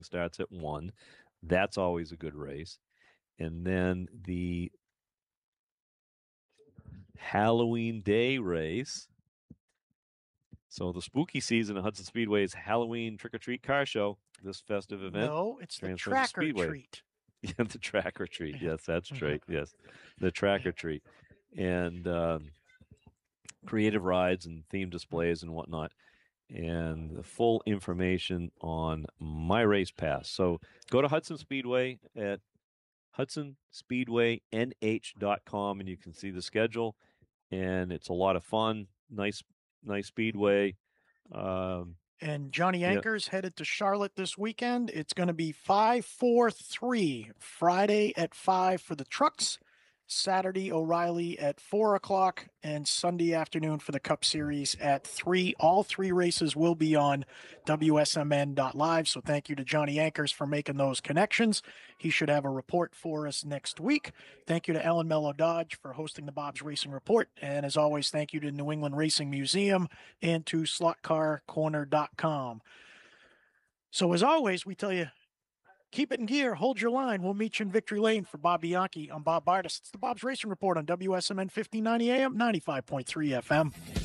starts at 1. That's always a good race. And then the Halloween Day race. So the spooky season at Hudson Speedway's Halloween Trick or Treat Car Show, this festive event, No, it's the transfers to track or Speedway. treat. Yeah, the track or treat. Yes, that's right. Yes, the track or treat. And creative rides and theme displays and whatnot, and the full information on My Race Pass. So go to Hudson Speedway at hudsonspeedwaynh.com and you can see the schedule. And it's a lot of fun. Nice speedway. And Johnny Yeah, Anchors headed to Charlotte this weekend. It's going to be 5-4-3 Friday at 5 for the trucks, Saturday O'Reilly at 4 o'clock, and Sunday afternoon for the Cup Series at 3. All three races will be on WSMN.live. So thank you to Johnny Anchors for making those connections. He should have a report for us next week. Thank you to Ellen Mello Dodge for hosting the Bob's Racing Report. And as always, thank you to New England Racing Museum and to slotcarcorner.com. So as always, we tell you, keep it in gear, hold your line. We'll meet you in Victory Lane. For Bob Bianchi, I'm Bob Bardis. It's the Bob's Racing Report on WSMN 1590 AM, 95.3 FM.